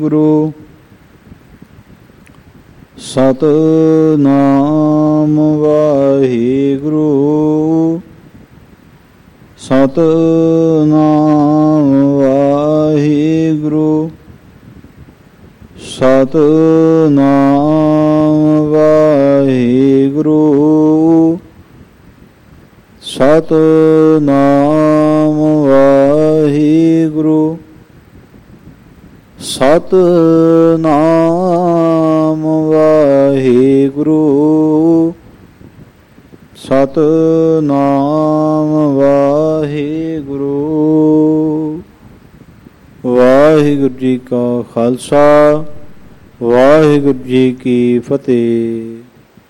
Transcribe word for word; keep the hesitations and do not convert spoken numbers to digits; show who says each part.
Speaker 1: ਗੁਰੂ ਸਤਿਨਾਮ ਵਾਹਿਗੁਰੂ ਸਤਿਨਾਮ ਵਾਹਿਗੁਰੂ ਸਤਿਨਾਮ ਵਾਹਿਗੁਰੂ ਸਤਿਨਾਮ ਵਾਹਿਗੁਰੂ ਸਤਿਨਾਮ ਵਾਹਿਗੁਰੂ ਸਤਿਨਾਮ ਵਾਹਿਗੁਰੂ। ਵਾਹਿਗੁਰੂ ਜੀ ਕਾ ਖਾਲਸਾ ਵਾਹਿਗੁਰੂ ਜੀ ਕੀ ਫਤਿਹ।